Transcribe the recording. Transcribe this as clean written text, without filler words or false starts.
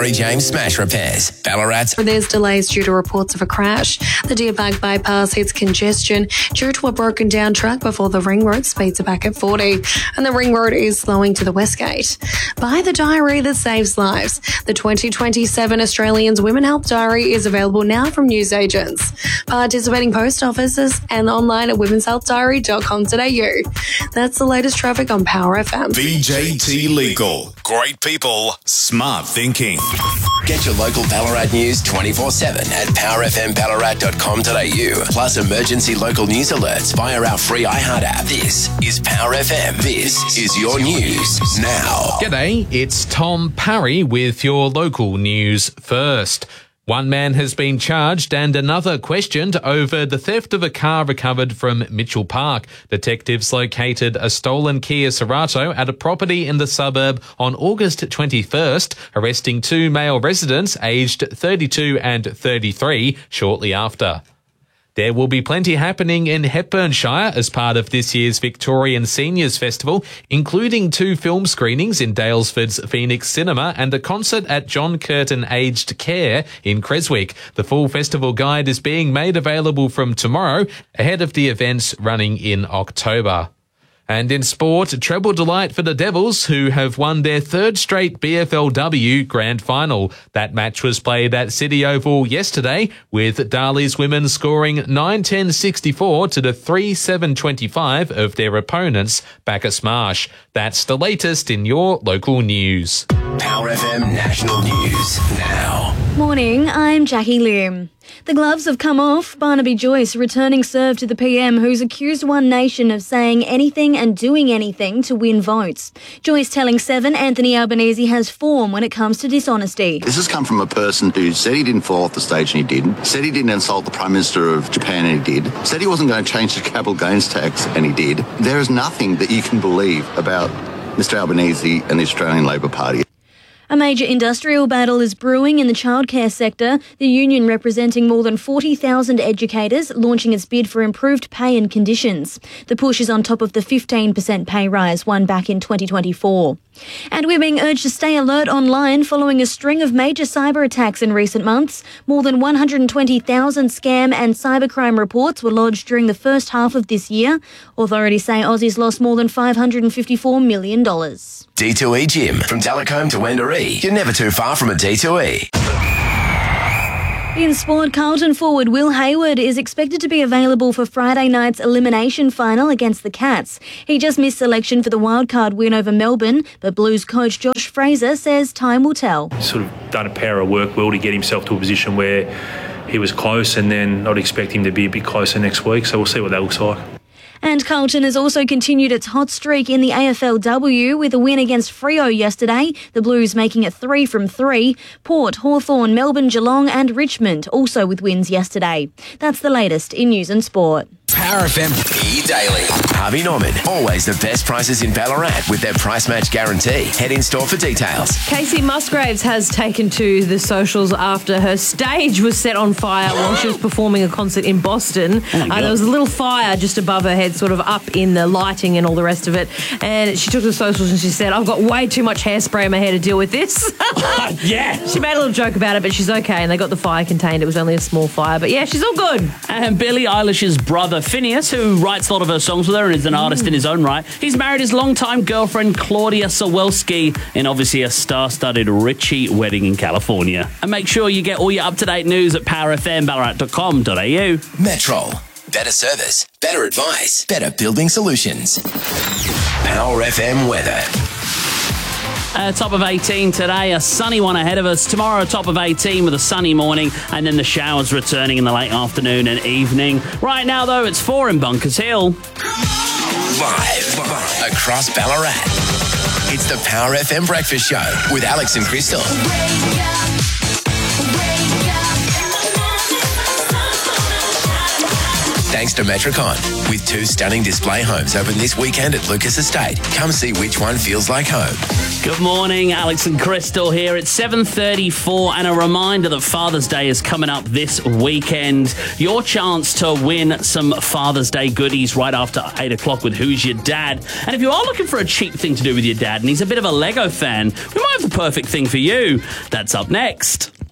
Harry James Smash Repairs. Ballarat. There's delays due to reports of a crash. The Deerbank bypass hits congestion due to a broken down truck before the Ring Road speeds are back at 40. And the Ring Road is slowing to the West Gate. Buy the diary that saves lives. The 2027 Australians Women Help Diary is available now from newsagents, participating post offices and online at womenshealthdiary.com.au. That's the latest traffic on Power FM. VJT Legal. Great people, smart thinking. Get your local Ballarat news 24/7 at powerfmballarat.com.au. Plus emergency local news alerts via our free iHeart app. This is Power FM. This is your news now. G'day, it's Tom Parry with your local news first. One man has been charged and another questioned over the theft of a car recovered from Mitchell Park. Detectives located a stolen Kia Cerato at a property in the suburb on August 21st, arresting two male residents aged 32 and 33 shortly after. There will be plenty happening in Hepburnshire as part of this year's Victorian Seniors Festival, including 2 film screenings in Daylesford's Phoenix Cinema and a concert at John Curtin Aged Care in Creswick. The full festival guide is being made available from tomorrow, ahead of the events running in October. And in sport, treble delight for the Devils, who have won their 3rd straight BFLW Grand Final. That match was played at City Oval yesterday, with Darley's women scoring 9-10-64 to the 3-7-25 of their opponents back at Smash. That's the latest in your local news. Power FM National News now. Morning, I'm Jackie Lim. The gloves have come off. Barnaby Joyce returning serve to the PM, who's accused One Nation of saying anything and doing anything to win votes. Joyce telling Seven Anthony Albanese has form when it comes to dishonesty. This has come from a person who said he didn't fall off the stage and he did, said he didn't insult the Prime Minister of Japan and he did, said he wasn't going to change the capital gains tax and he did. There is nothing that you can believe about Mr Albanese and the Australian Labor Party. A major industrial battle is brewing in the childcare sector, the union representing more than 40,000 educators launching its bid for improved pay and conditions. The push is on top of the 15% pay rise won back in 2024. And we're being urged to stay alert online following a string of major cyber attacks in recent months. More than 120,000 scam and cybercrime reports were lodged during the first half of this year. Authorities say Aussies lost more than $554 million. D2E Gym. From Delacombe to Wendouree. You're never too far from a D2E. In sport, Carlton forward Will Hayward is expected to be available for Friday night's elimination final against the Cats. He just missed selection for the wildcard win over Melbourne, but Blues coach Josh Fraser says time will tell. Sort of done a power of work well to get himself to a position where he was close, and then I'd expect him to be a bit closer next week, so we'll see what that looks like. And Carlton has also continued its hot streak in the AFLW with a win against Freo yesterday, the Blues making it 3 from 3. Port, Hawthorn, Melbourne, Geelong and Richmond also with wins yesterday. That's the latest in news and sport. Power FM E-Daily. Harvey Norman. Always the best prices in Ballarat with their price match guarantee. Head in store for details. Casey Musgraves has taken to the socials after her stage was set on fire while she was performing a concert in Boston. There was a little fire just above her head, sort of up in the lighting and all the rest of it. And she took to the socials and she said, I've got way too much hairspray in my hair to deal with this. Yeah. She made a little joke about it, but she's okay. And they got the fire contained. It was only a small fire. But yeah, she's all good. And Billie Eilish's brother, Phineas, who writes a lot of her songs with her and is an artist in his own right, he's married his longtime girlfriend, Claudia Sawelski, in obviously a star-studded Ritchie wedding in California. And make sure you get all your up-to-date news at powerfmballarat.com.au. Metrol. Better service, better advice, better building solutions. Power FM weather. Top of 18 today, a sunny one ahead of us. Tomorrow, top of 18 with a sunny morning, and then the showers returning in the late afternoon and evening. Right now, though, it's 4 in Bunkers Hill. Live across Ballarat. It's the Power FM Breakfast Show with Alex and Crystal. thanks to Metricon. With 2 stunning display homes open this weekend at Lucas Estate. Come see which one feels like home. Good morning, Alex and Crystal here. It's 7:34 and a reminder that Father's Day is coming up this weekend. Your chance to win some Father's Day goodies right after 8 o'clock with Who's Your Dad? And if you are looking for a cheap thing to do with your dad and he's a bit of a Lego fan, we might have the perfect thing for you. That's up next.